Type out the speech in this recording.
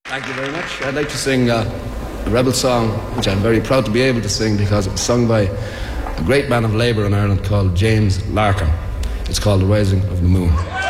Thank you very much. I'd like to sing a rebel song, which I'm very proud to be able to sing because it was sung by a great man of labour in Ireland called James Larkin. It's called The Rising of the Moon.